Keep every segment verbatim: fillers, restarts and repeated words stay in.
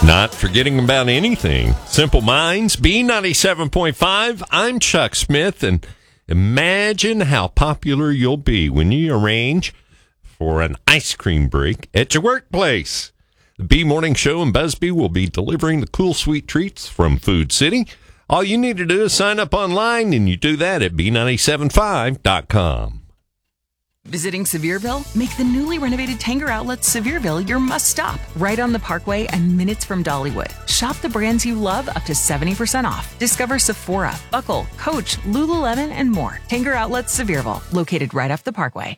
Not forgetting about anything. Simple Minds, B ninety-seven point five. I'm Chuck Smith, and imagine how popular you'll be when you arrange for an ice cream break at your workplace. The B Morning Show in Busby will be delivering the cool, sweet treats from Food City. All you need to do is sign up online, and you do that at B nine seven five dot com. Visiting Sevierville? Make the newly renovated Tanger Outlets Sevierville your must-stop. Right on the Parkway and minutes from Dollywood. Shop the brands you love up to seventy percent off. Discover Sephora, Buckle, Coach, Lululemon, and more. Tanger Outlets Sevierville, located right off the Parkway.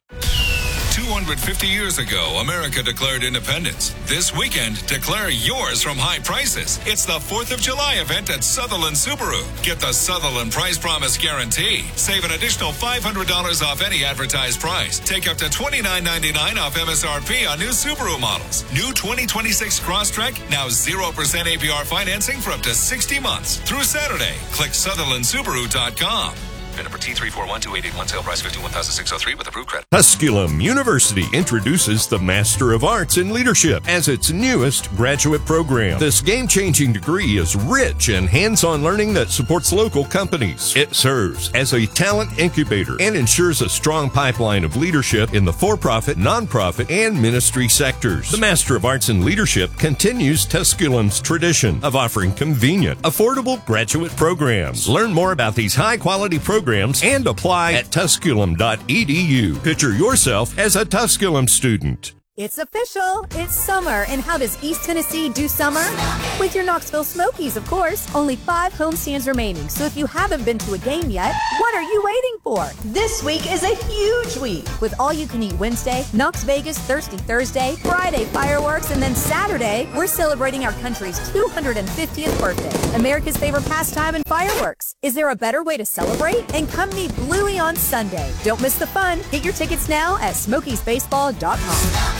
two hundred fifty years ago, America declared independence. This weekend, declare yours from high prices. It's the fourth of July event at Sutherland Subaru. Get the Sutherland Price Promise Guarantee. Save an additional five hundred dollars off any advertised price. Take up to twenty-nine ninety-nine off M S R P on new Subaru models. New twenty twenty-six Crosstrek, now zero percent A P R financing for up to sixty months. Through Saturday. Click Sutherland Subaru dot com. VIN number T three four one two eight eight one, sale price fifty-one thousand six hundred three with approved credit. Tusculum University introduces the Master of Arts in Leadership as its newest graduate program. This game-changing degree is rich in hands-on learning that supports local companies. It serves as a talent incubator and ensures a strong pipeline of leadership in the for-profit, nonprofit, and ministry sectors. The Master of Arts in Leadership continues Tusculum's tradition of offering convenient, affordable graduate programs. Learn more about these high-quality programs and apply at tusculum dot e d u. Picture yourself as a Tusculum student. It's official. It's summer. And how does East Tennessee do summer? With your Knoxville Smokies, of course. Only five homestands remaining. So if you haven't been to a game yet, what are you waiting for? This week is a huge week. With all-you-can-eat Wednesday, Knox Vegas Thirsty Thursday, Friday fireworks, and then Saturday, we're celebrating our country's two hundred fiftieth birthday. America's favorite pastime and fireworks. Is there a better way to celebrate? And come meet Bluey on Sunday. Don't miss the fun. Get your tickets now at smokies baseball dot com.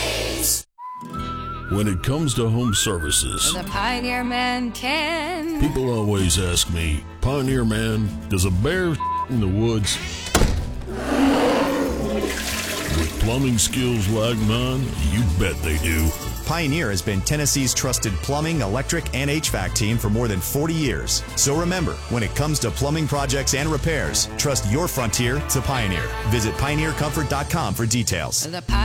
When it comes to home services, the Pioneer Man can. People always ask me, Pioneer Man, does a bear in the woods? With plumbing skills like mine, you bet they do. Pioneer has been Tennessee's trusted plumbing, electric, and H V A C team for more than forty years. So remember, when it comes to plumbing projects and repairs, trust your frontier to Pioneer. Visit pioneer comfort dot com for details. The